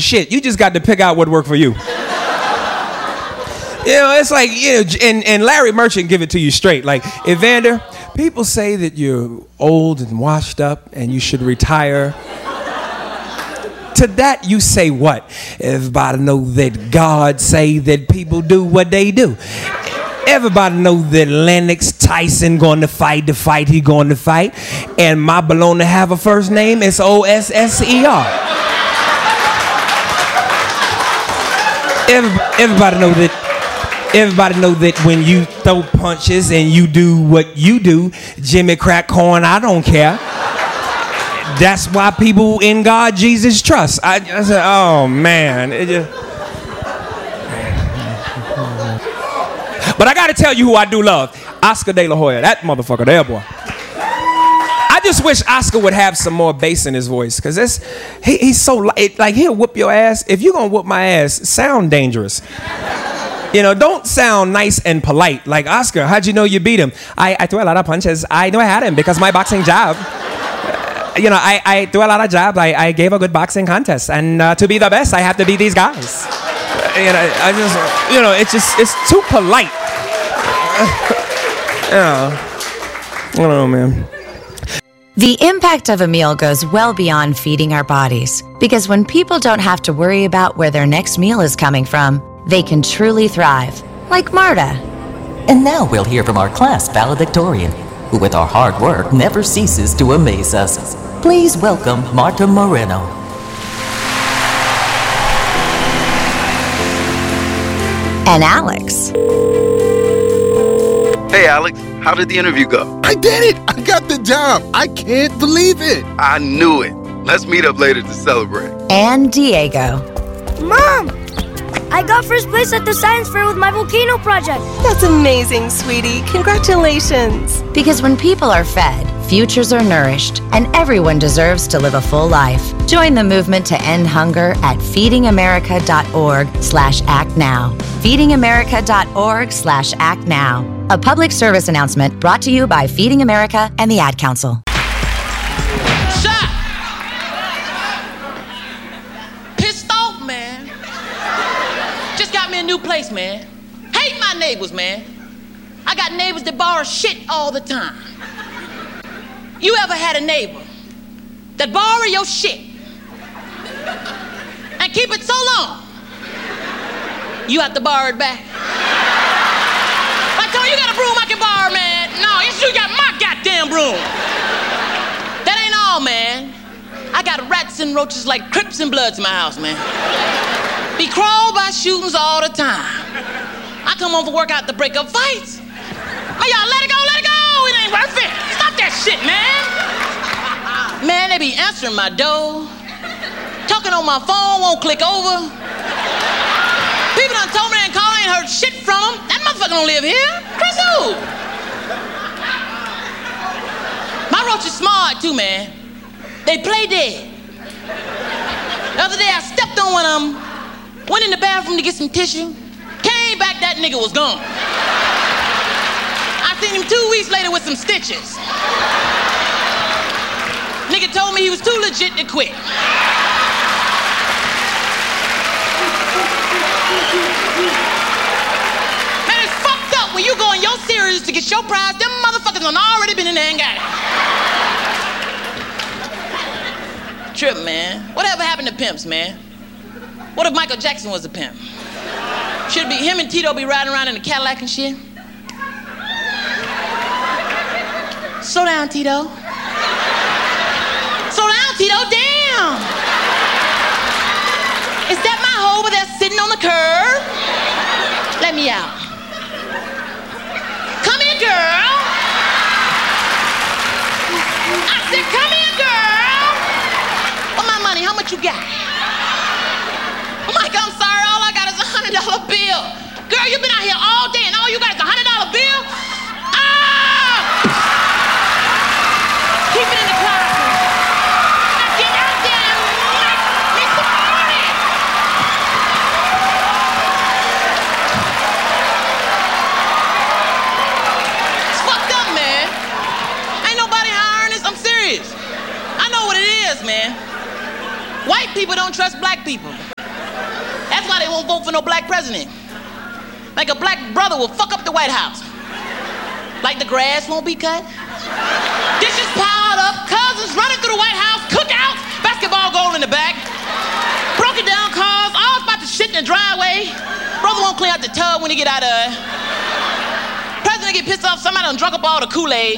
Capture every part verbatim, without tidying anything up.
shit, you just got to pick out what worked for you. You know, it's like, you know, and, and Larry Merchant give it to you straight. Like, Evander, people say that you're old and washed up and you should retire. To that you say what? Everybody know that God say that people do what they do. Everybody know that Lennox Tyson going to fight the fight he going to fight. And my baloney have a first name, it's O S S E R. Everybody, everybody know that Everybody know that when you throw punches and you do what you do, Jimmy Crack Corn, I don't care. That's why people in God, Jesus trust. I, I said, oh man. It just... But I got to tell you who I do love. Oscar De La Hoya. That motherfucker there, boy. I just wish Oscar would have some more bass in his voice. Because it's he, he's so, like, like, he'll whoop your ass. If you're going to whoop my ass, sound dangerous. You know, don't sound nice and polite. Like, Oscar, how'd you know you beat him? I, I threw a lot of punches. I knew I had him because my boxing job. Uh, you know, I, I threw a lot of jabs. I, I gave a good boxing contest. And uh, to be the best, I have to beat these guys. Uh, you know, I just, you know, it's just, it's too polite. you know, I don't know, man. The impact of a meal goes well beyond feeding our bodies. Because when people don't have to worry about where their next meal is coming from, they can truly thrive, like Marta. And now we'll hear from our class valedictorian, who with our hard work never ceases to amaze us. Please welcome Marta Moreno. And Alex. Hey Alex, how did the interview go? I did it! I got the job! I can't believe it! I knew it. Let's meet up later to celebrate. And Diego. Mom! I got first place at the science fair with my volcano project. That's amazing, sweetie. Congratulations. Because when people are fed, futures are nourished, and everyone deserves to live a full life. Join the movement to end hunger at feedingamerica.org slash act now. feedingamerica.org slash act now. A public service announcement brought to you by Feeding America and the Ad Council. Shot! Pissed off, man. Just got me a new place, man. Hate my neighbors, man. I got neighbors that borrow shit all the time. You ever had a neighbor that borrow your shit and keep it so long you have to borrow it back? Like, oh, you got a broom I can borrow, man. No, yes, you got my goddamn broom. That ain't all, man. I got rats and roaches like Crips and Bloods in my house, man. Be crawled by shootings all the time. I come home from work out to break up fights. Oh, y'all, let it go, let it go. It ain't worth it. Stop that shit, man. Man, they be answering my door. Talking on my phone, won't click over. People done told me they ain't called, ain't heard shit from them. That motherfucker don't live here. Chris who? My roach is smart too, man. They play dead. The other day I stepped on one of them, went in the bathroom to get some tissue, came back, that nigga was gone. I seen him two weeks later with some stitches. Nigga told me he was too legit to quit. Man, it's fucked up when you go in your series to get your prize, them motherfuckers done already been in there and got it. Trip, man. Whatever happened to pimps, man? What if Michael Jackson was a pimp? Should be him and Tito be riding around in a Cadillac and shit? Slow down, Tito. Slow down, Tito, damn! Is that my hoe over there sitting on the curb? Let me out. Come here, girl. I said, come here, girl. Where my money? How much you got? Mike, I'm sorry, all I got is a hundred dollar bill. Girl, you been out here all day and all you got is a hundred dollar bill? Ah! Keep it in the closet. Now get out there and make me some money. It's fucked up, man. Ain't nobody hiring this. I'm serious. I know what it is, man. White people don't trust black people. why they won't vote for no black president. Like a black brother will fuck up the White House. Like the grass won't be cut. Dishes piled up, cousins running through the White House, cookouts, basketball goal in the back. Broken down cars, all about to shit in the driveway. Brother won't clean out the tub when he get out of it. President get pissed off, somebody done drunk up all the Kool-Aid.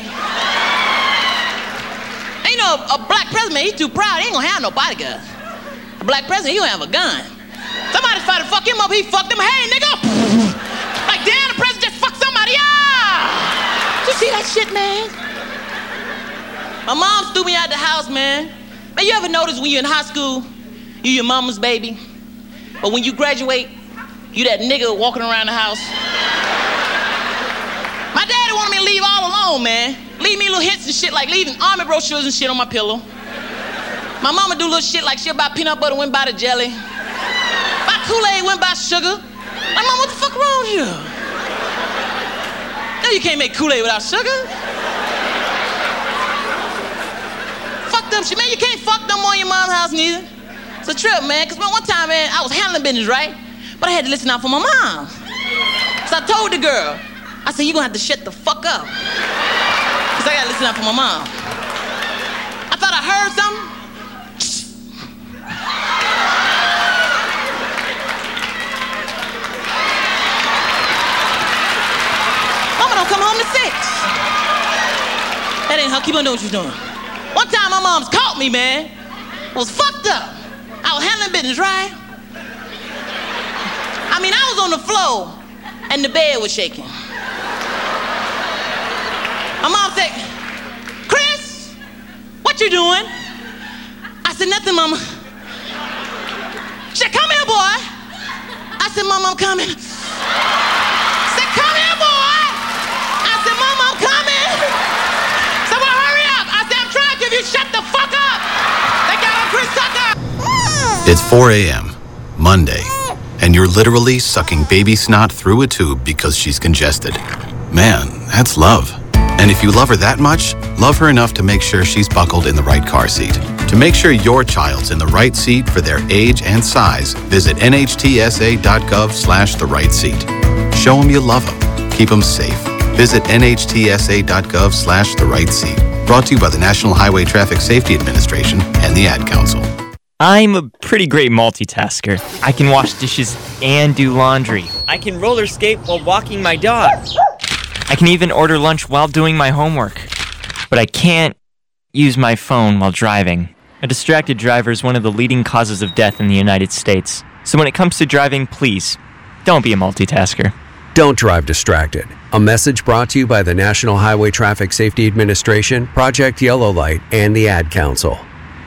And you know, a, a black president, he's too proud, he ain't gonna have no bodyguard. A black president, he gonna have a gun. Somebody tried to fuck him up, he fucked him, hey nigga! Like damn, the president just fucked somebody up! You see that shit, man? My mom threw me out the house, man. Man, you ever notice when you're in high school, you your mama's baby, but when you graduate, you that nigga walking around the house? My daddy wanted me to leave all alone, man. Leave me little hints and shit, like leaving army brochures and shit on my pillow. My mama do little shit like she'll buy peanut butter, went by the jelly. Buy Kool-Aid, went by sugar. Like, mom, what the fuck wrong with you? No, you can't make Kool-Aid without sugar. Fuck them shit, man. You can't fuck them on your mom's house neither. It's a trip, man, because one time, man, I was handling business, right? But I had to listen out for my mom. So I told the girl, I said, you're gonna have to shut the fuck up. Because I gotta listen out for my mom. I thought I heard something. Mama don't come home to six. That ain't her. Keep on doing what you're doing. One time my mom's caught me, man. I was fucked up. I was handling business, right? I mean, I was on the floor and the bed was shaking. My mom said, Chris, what you doing? I said, nothing, mama. She said, come here, boy. I said, mama, I'm coming. She said, come here, boy. I said, mama, I'm coming. So, well, hurry up. I said, I'm trying to if you shut the fuck up. They got on Chris Tucker. It's four a.m., Monday, and you're literally sucking baby snot through a tube because she's congested. Man, that's love. And if you love her that much, love her enough to make sure she's buckled in the right car seat. To make sure your child's in the right seat for their age and size, visit N H T S A dot gov slash the right seat. Show them you love them. Keep them safe. Visit N H T S A dot gov slash the right seat. Brought to you by the National Highway Traffic Safety Administration and the Ad Council. I'm a pretty great multitasker. I can wash dishes and do laundry. I can roller skate while walking my dog. I can even order lunch while doing my homework. But I can't use my phone while driving. A distracted driver is one of the leading causes of death in the United States. So when it comes to driving, please, don't be a multitasker. Don't drive distracted. A message brought to you by the National Highway Traffic Safety Administration, Project Yellow Light, and the Ad Council.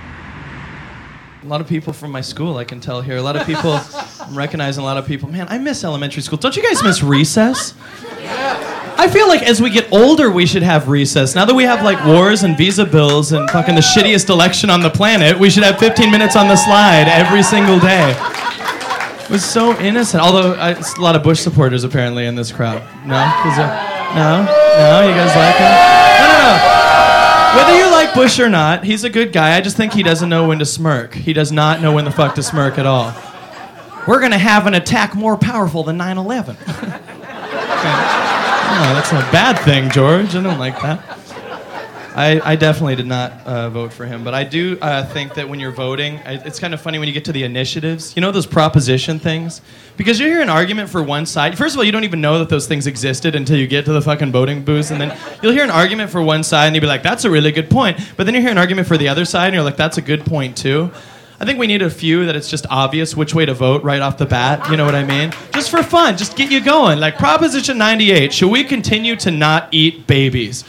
A lot of people from my school, I can tell here. A lot of people, I'm recognizing a lot of people. Man, I miss elementary school. Don't you guys miss recess? I feel like as we get older, we should have recess. Now that we have like wars and visa bills and fucking the shittiest election on the planet, we should have fifteen minutes on the slide every single day. It was so innocent. Although, I, it's a lot of Bush supporters apparently in this crowd. No? Uh, no? No? You guys like him? No, no, no. Whether you like Bush or not, he's a good guy. I just think he doesn't know when to smirk. He does not know when the fuck to smirk at all. We're going to have an attack more powerful than nine eleven. Okay. No, that's not a bad thing, George. I don't like that. I, I definitely did not uh, vote for him, but I do uh, think that when you're voting, I, it's kind of funny when you get to the initiatives. You know those proposition things? Because you hear an argument for one side. First of all, you don't even know that those things existed until you get to the fucking voting booth, and then you'll hear an argument for one side, and you'll be like, that's a really good point. But then you hear an argument for the other side, and you're like, that's a good point too. I think we need a few that it's just obvious which way to vote right off the bat. You know what I mean? Just for fun, just get you going. Like Proposition ninety-eight, should we continue to not eat babies?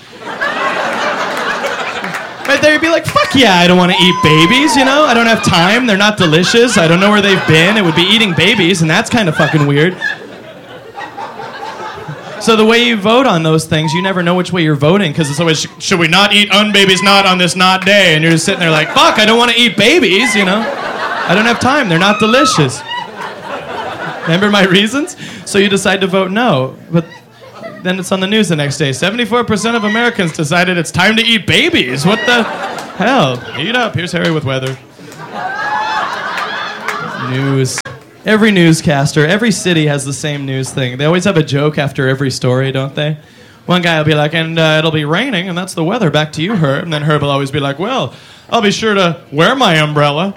Right there, you'd be like, fuck yeah, I don't want to eat babies, you know? I don't have time, they're not delicious, I don't know where they've been, it would be eating babies, and that's kind of fucking weird. So the way you vote on those things, you never know which way you're voting, because it's always, should we not eat unbabies not on this not day? And you're just sitting there like, fuck, I don't want to eat babies, you know? I don't have time, they're not delicious. Remember my reasons? So you decide to vote no, but then it's on the news the next day. seventy-four percent of Americans decided it's time to eat babies. What the hell? Eat up. Here's Harry with weather. News. Every newscaster, every city has the same news thing. They always have a joke after every story, don't they? One guy will be like, and uh, it'll be raining, and that's the weather. Back to you, Herb. And then Herb will always be like, well, I'll be sure to wear my umbrella.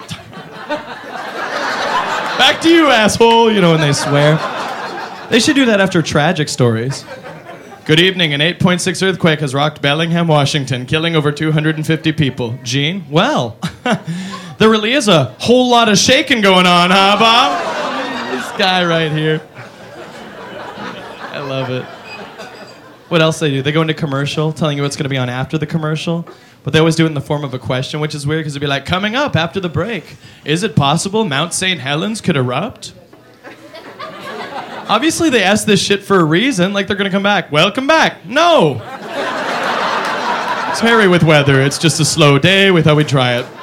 Back to you, asshole, you know, when they swear. They should do that after tragic stories. Good evening. An eight point six earthquake has rocked Bellingham, Washington, killing over two hundred fifty people. Gene? Well, there really is a whole lot of shaking going on, huh, Bob? This guy right here. I love it. What else they do? They go into commercial, telling you what's going to be on after the commercial. But they always do it in the form of a question, which is weird because it'd be like, coming up after the break, is it possible Mount Saint Helens could erupt? Obviously, they asked this shit for a reason, like they're going to come back. Welcome back. No. It's hairy with weather. It's just a slow day. We thought we'd try it.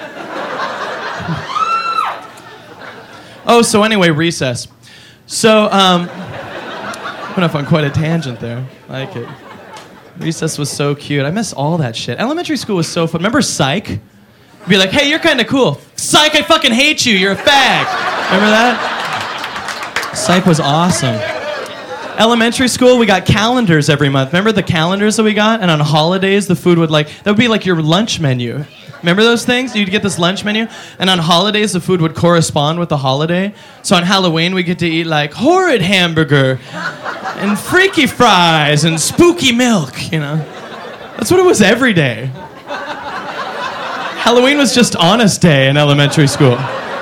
Oh, so anyway, recess. So, um, went off on quite a tangent there. I like it. Recess was so cute. I miss all that shit. Elementary school was so fun. Remember Psych? Be like, hey, you're kind of cool. Psych, I fucking hate you. You're a fag. Remember that? Psych was awesome. Elementary school, we got calendars every month. Remember the calendars that we got? And on holidays, the food would like, that would be like your lunch menu. Remember those things? You'd get this lunch menu, and on holidays, the food would correspond with the holiday. So on Halloween, we get to eat like horrid hamburger and freaky fries and spooky milk, you know? That's what it was every day. Halloween was just honest day in elementary school.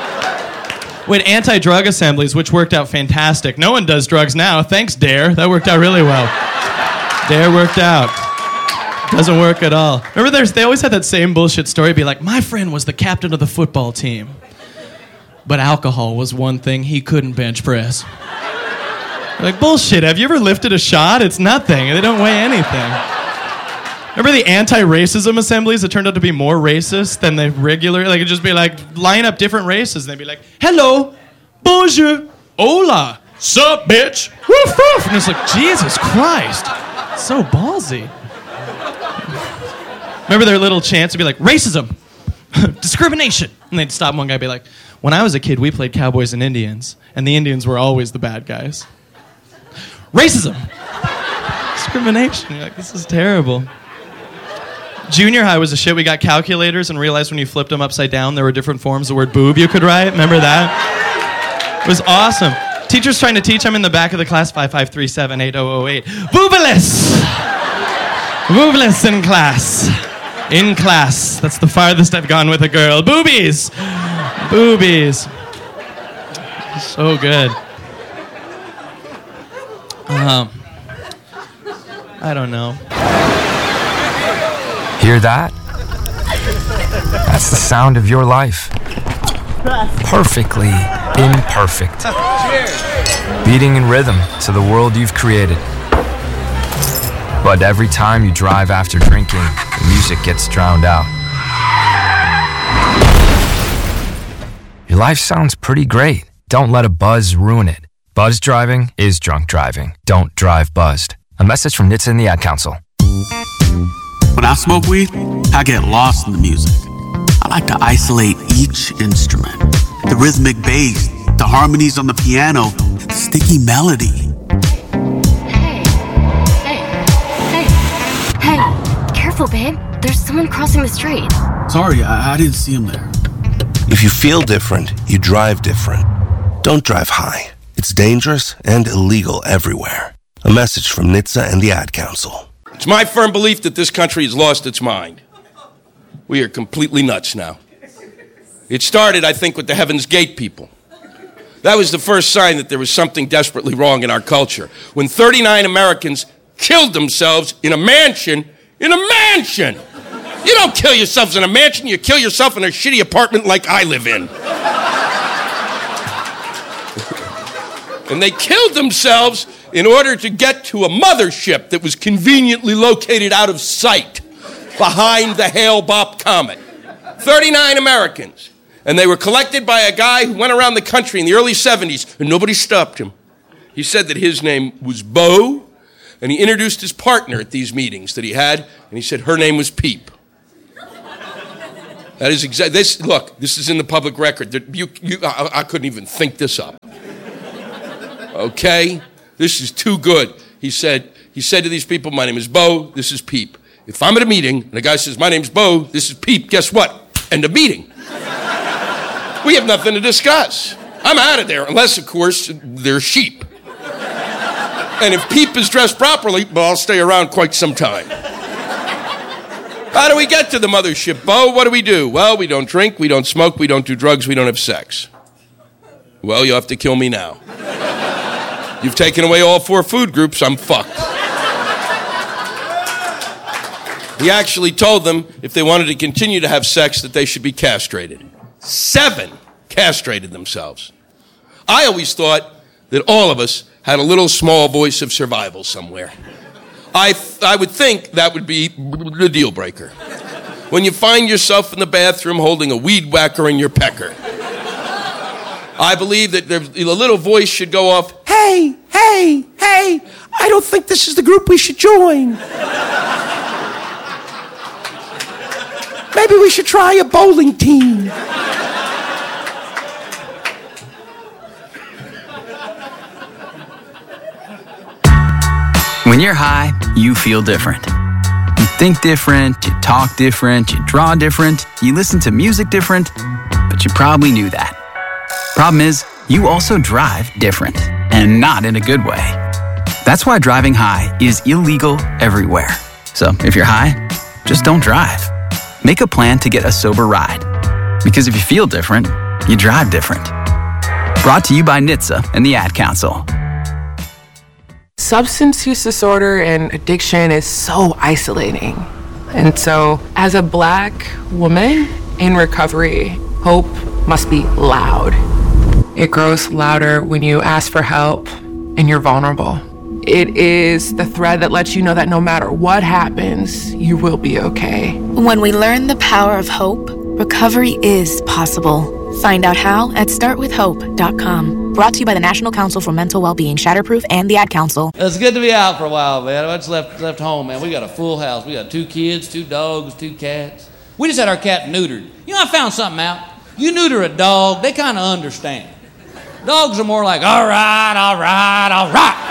We had anti-drug assemblies, which worked out fantastic. No one does drugs now. Thanks, DARE. That worked out really well. DARE worked out. Doesn't work at all. Remember, there's, they always had that same bullshit story. Be like, my friend was the captain of the football team, but alcohol was one thing he couldn't bench press. Like, bullshit. Have you ever lifted a shot? It's nothing. They don't weigh anything. Remember the anti-racism assemblies that turned out to be more racist than the regular? Like, it'd just be like, line up different races, and they'd be like, hello, bonjour, hola, sup, bitch, woof, woof. And it's like, Jesus Christ. So ballsy. Remember their little chants would be like, racism, discrimination. And they'd stop one guy and be like, when I was a kid, we played cowboys and Indians, and the Indians were always the bad guys. Racism, discrimination. You're like, this is terrible. Junior high was a shit. We got calculators and realized when you flipped them upside down, there were different forms of the word boob you could write. Remember that? It was awesome. Teacher's trying to teach. I'm in the back of the class, five five three seven eight zero zero eight. Boobaless! Boobaless in class. In class. That's the farthest I've gone with a girl. Boobies! Boobies. So good. Um, I don't know. Hear that? That's the sound of your life. Perfectly imperfect. Beating in rhythm to the world you've created. But every time you drive after drinking, the music gets drowned out. Your life sounds pretty great. Don't let a buzz ruin it. Buzz driving is drunk driving. Don't drive buzzed. A message from N H T S A and the Ad Council. When I smoke weed, I get lost in the music. I like to isolate each instrument. The rhythmic bass, the harmonies on the piano, the sticky melody. Hey, hey, hey, hey, careful, babe. There's someone crossing the street. Sorry, I, I didn't see him there. If you feel different, you drive different. Don't drive high. It's dangerous and illegal everywhere. A message from N H T S A and the Ad Council. It's my firm belief that this country has lost its mind. We are completely nuts now. It started, I think, with the Heaven's Gate people. That was the first sign that there was something desperately wrong in our culture. When thirty-nine Americans killed themselves in a mansion, in a mansion! You don't kill yourselves in a mansion, you kill yourself in a shitty apartment like I live in. And they killed themselves in order to get to a mothership that was conveniently located out of sight behind the Hale-Bopp comet. thirty-nine Americans. And they were collected by a guy who went around the country in the early seventies, and nobody stopped him. He said that his name was Bo, and he introduced his partner at these meetings that he had, and he said her name was Peep. That is exactly, this, look, this is in the public record. You, you, I, I couldn't even think this up. Okay? This is too good. He said, he said to these people, my name is Bo, this is Peep. If I'm at a meeting and the guy says, my name's Bo, this is Peep, guess what? End of meeting. We have nothing to discuss. I'm out of there, unless, of course, they're sheep. And if Peep is dressed properly, well, I'll stay around quite some time. How do we get to the mothership, Bo? What do we do? Well, we don't drink, we don't smoke, we don't do drugs, we don't have sex. Well, you'll have to kill me now. You've taken away all four food groups, I'm fucked. He actually told them if they wanted to continue to have sex that they should be castrated. Seven castrated themselves. I always thought that all of us had a little small voice of survival somewhere. I, th- I would think that would be the deal breaker. When you find yourself in the bathroom holding a weed whacker in your pecker. I believe that there, a little voice should go off, hey, hey, hey, I don't think this is the group we should join. Maybe we should try a bowling team. When you're high, you feel different. You think different, you talk different, you draw different, you listen to music different, but you probably knew that. Problem is, you also drive different, and not in a good way. That's why driving high is illegal everywhere. So if you're high, just don't drive. Make a plan to get a sober ride. Because if you feel different, you drive different. Brought to you by N H T S A and the Ad Council. Substance use disorder and addiction is so isolating. And so, as a Black woman in recovery, hope must be loud. It grows louder when you ask for help and you're vulnerable. It is the thread that lets you know that no matter what happens, you will be okay. When we learn the power of hope, recovery is possible. Find out how at start with hope dot com. Brought to you by the National Council for Mental Wellbeing, Shatterproof, and the Ad Council. It's good to be out for a while, man. I just left, left home, man. We got a full house. We got two kids, two dogs, two cats. We just had our cat neutered. You know, I found something out. You neuter a dog, they kind of understand. Dogs are more like, all right, all right, all right.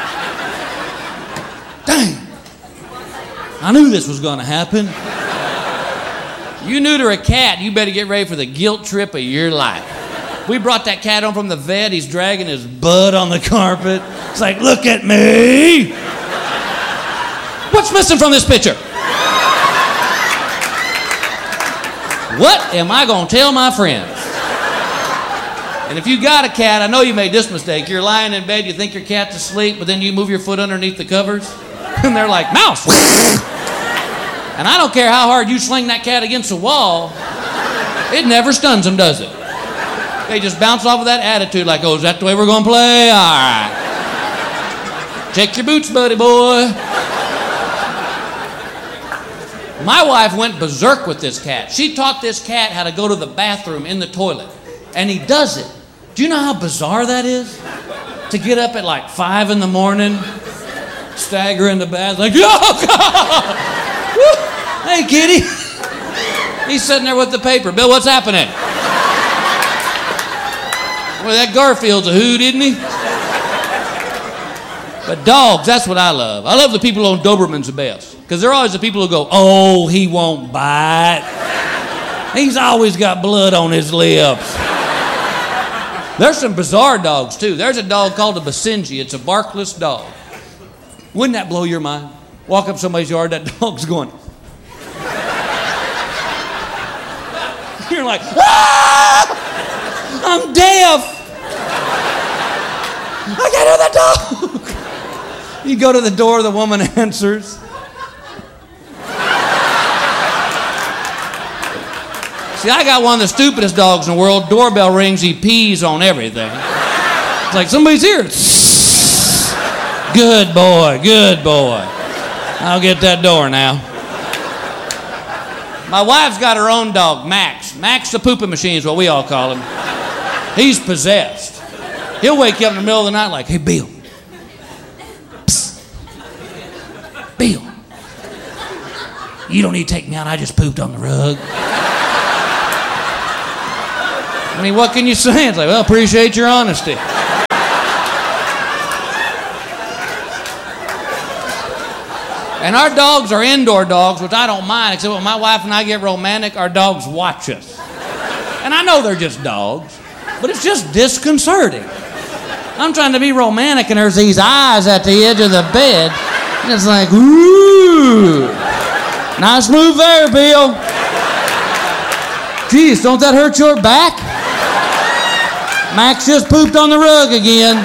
Dang. I knew this was going to happen. You neuter a cat, you better get ready for the guilt trip of your life. We brought that cat home from the vet. He's dragging his butt on the carpet. It's like, look at me. What's missing from this picture? What am I going to tell my friends? And if you got a cat, I know you made this mistake. You're lying in bed, you think your cat's asleep, but then you move your foot underneath the covers, and they're like, mouse. And I don't care how hard you sling that cat against the wall, it never stuns them, does it? They just bounce off of that attitude like, oh, is that the way we're going to play? All right. Check your boots, buddy boy. My wife went berserk with this cat. She taught this cat how to go to the bathroom in the toilet. And he does it. Do you know how bizarre that is? To get up at like five in the morning, stagger in the bath, like, oh, God! Hey, kitty. He's sitting there with the paper. Bill, what's happening? Well, that Garfield's a hoot, isn't he? But dogs, that's what I love. I love the people on Doberman's the best. Because they're always the people who go, oh, he won't bite. He's always got blood on his lips. There's some bizarre dogs, too. There's a dog called a Basenji. It's a barkless dog. Wouldn't that blow your mind? Walk up somebody's yard, that dog's going. You're like, ah! I'm deaf. I can't hear that dog. You go to the door, the woman answers. See, I got one of the stupidest dogs in the world. Doorbell rings, he pees on everything. It's like, somebody's here. Good boy, good boy. I'll get that door now. My wife's got her own dog, Max. Max the pooping machine is what we all call him. He's possessed. He'll wake you up in the middle of the night like, hey, Bill. Psst. Bill. You don't need to take me out. I just pooped on the rug. I mean, what can you say? It's like, well, appreciate your honesty. And our dogs are indoor dogs, which I don't mind, except when my wife and I get romantic, our dogs watch us. And I know they're just dogs, but it's just disconcerting. I'm trying to be romantic, and there's these eyes at the edge of the bed, and it's like, ooh, nice move there, Bill. Geez, don't that hurt your back? Max just pooped on the rug again.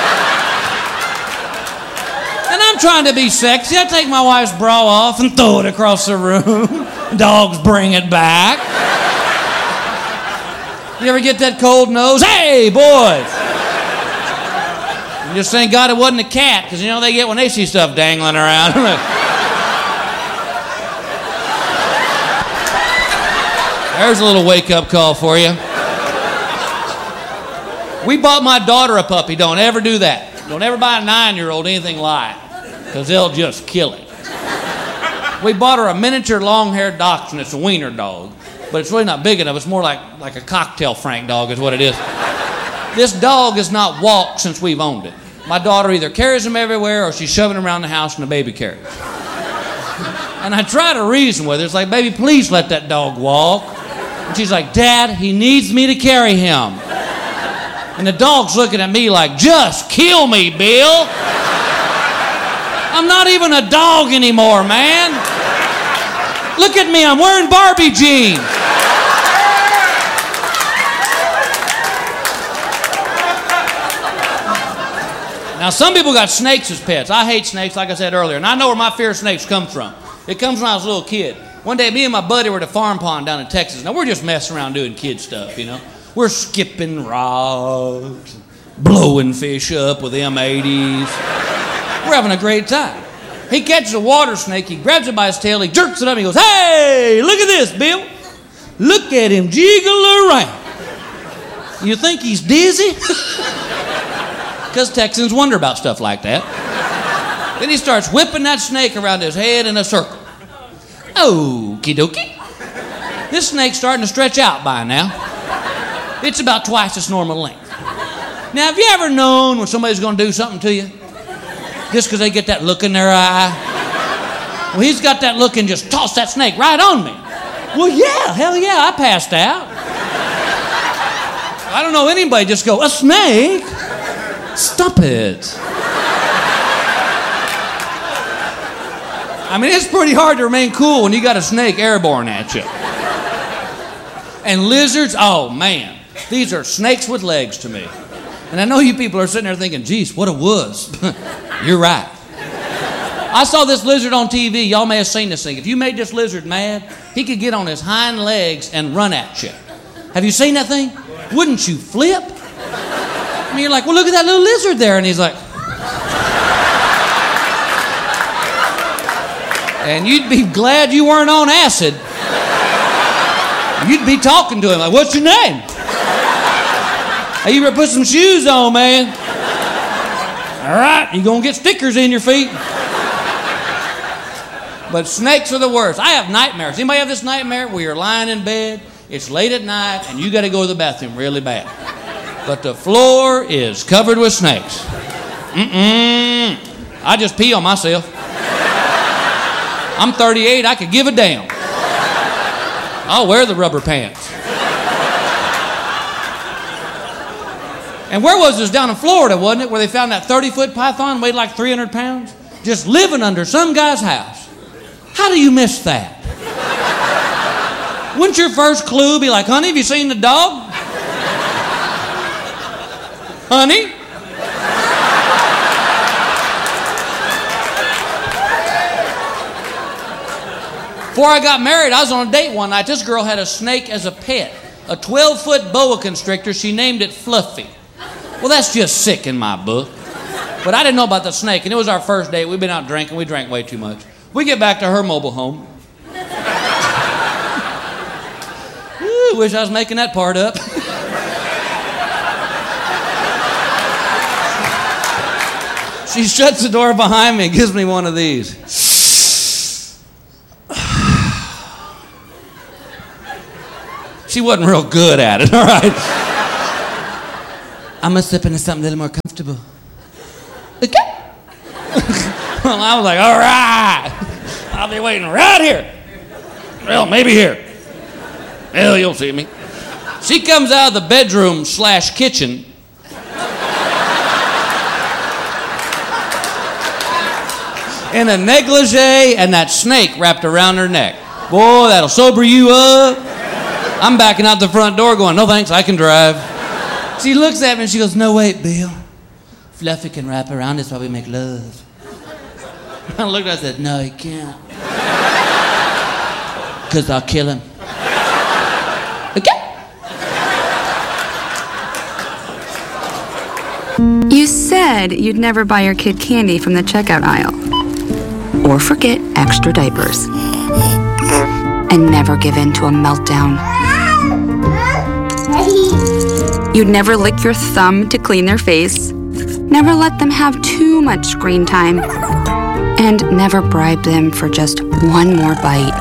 I'm trying to be sexy. I take my wife's bra off and throw it across the room. Dogs bring it back. You ever get that cold nose? Hey, boys! You just thank God it wasn't a cat, because you know they get when they see stuff dangling around. There's a little wake-up call for you. We bought my daughter a puppy. Don't ever do that. Don't ever buy a nine-year-old anything live, because they'll just kill it. We bought her a miniature long-haired dachshund. It's a wiener dog, but it's really not big enough. It's more like, like a cocktail Frank dog is what it is. This dog has not walked since we've owned it. My daughter either carries him everywhere or she's shoving him around the house in a baby carriage. And I try to reason with her. It's like, baby, please let that dog walk. And she's like, Dad, he needs me to carry him. And the dog's looking at me like, just kill me, Bill. I'm not even a dog anymore, man. Look at me, I'm wearing Barbie jeans. Now, some people got snakes as pets. I hate snakes, like I said earlier, and I know where my fear of snakes comes from. It comes when I was a little kid. One day, me and my buddy were at a farm pond down in Texas. Now, we're just messing around doing kid stuff, you know. We're skipping rods, blowing fish up with M eighties. We're having a great time. He catches a water snake, he grabs it by his tail, he jerks it up, and he goes, hey, look at this, Bill. Look at him jiggle around. You think he's dizzy? Because Texans wonder about stuff like that. Then he starts whipping that snake around his head in a circle. Okie dokie. This snake's starting to stretch out by now. It's about twice its normal length. Now, have you ever known when somebody's going to do something to you? Just because they get that look in their eye? Well, he's got that look and just tossed that snake right on me. Well, yeah, hell yeah, I passed out. I don't know anybody just go, a snake? Stop it. I mean, it's pretty hard to remain cool when you got a snake airborne at you. And lizards, oh man, these are snakes with legs to me. And I know you people are sitting there thinking, geez, what a wuss. You're right. I saw this lizard on T V. Y'all may have seen this thing. If you made this lizard mad, he could get on his hind legs and run at you. Have you seen that thing? Wouldn't you flip? I mean, you're like, well, look at that little lizard there. And he's like... And you'd be glad you weren't on acid. You'd be talking to him like, what's your name? Hey, you better put some shoes on, man. All right, you're going to get stickers in your feet. But snakes are the worst. I have nightmares. Anybody have this nightmare where you're lying in bed, it's late at night, and you got to go to the bathroom really bad. But the floor is covered with snakes. Mm-mm. I just pee on myself. I'm thirty-eight, I could give a damn. I'll wear the rubber pants. And where was this? Down in Florida, wasn't it? Where they found that thirty-foot python, weighed like three hundred pounds? Just living under some guy's house. How do you miss that? Wouldn't your first clue be like, honey, have you seen the dog? Honey? Before I got married, I was on a date one night. This girl had a snake as a pet. A twelve-foot boa constrictor. She named it Fluffy. Well, that's just sick in my book. But I didn't know about the snake, and it was our first date. We'd been out drinking. We drank way too much. We get back to her mobile home. Ooh, wish I was making that part up. She shuts the door behind me and gives me one of these. She wasn't real good at it, all right? I'm gonna slip into something a little more comfortable. Okay. Well, I was like, all right. I'll be waiting right here. Well, maybe here. Hell, you'll see me. She comes out of the bedroom slash kitchen. In a negligee and that snake wrapped around her neck. Boy, that'll sober you up. I'm backing out the front door going, no thanks, I can drive. She looks at me and she goes, no, wait, Bill. Fluffy can wrap around this while we make love. I looked at her and said, no, he can't. Because I'll kill him. Okay. You said you'd never buy your kid candy from the checkout aisle. Or forget extra diapers. And never give in to a meltdown. You'd never lick your thumb to clean their face. Never let them have too much screen time. And never bribe them for just one more bite.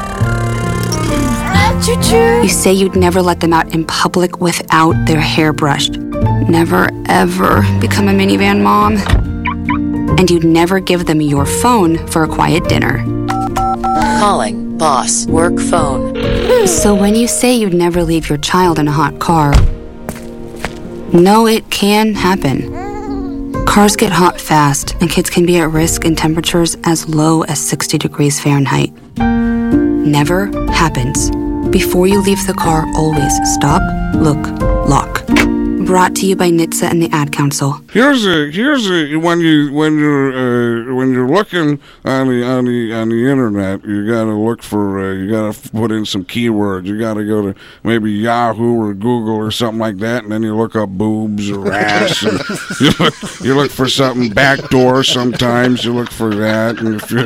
You say you'd never let them out in public without their hair brushed. Never, ever become a minivan mom. And you'd never give them your phone for a quiet dinner. Calling boss work phone. So when you say you'd never leave your child in a hot car, no, it can happen. Cars get hot fast, and kids can be at risk in temperatures as low as sixty degrees Fahrenheit. Never happens. Before you leave the car, always stop, look, lock. Brought to you by N H T S A and the Ad Council. Here's a here's a when you when you're uh, when you're looking on the on the on the internet, you gotta look for uh, you gotta put in some keywords. You gotta go to maybe Yahoo or Google or something like that, and then you look up boobs or ass. And you look you look for something backdoor. Sometimes you look for that, and if you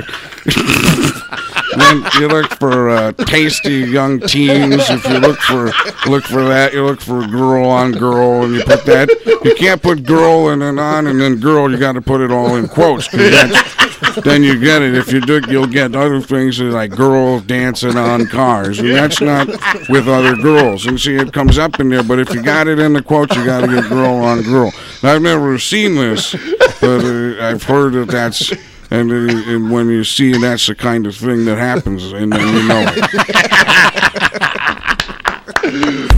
then you look for uh, tasty young teens. If you look for look for that, you look for girl on girl, and you put that. You can't put girl and then on and then girl. You got to put it all in quotes. 'Cause that's, then you get it. If you do, you'll get other things like girls dancing on cars, and that's not with other girls. And see, it comes up in there. But if you got it in the quotes, you got to get girl on girl. I've never seen this, but uh, I've heard that that's. And, uh, and when you see, that's the kind of thing that happens, and then you know it.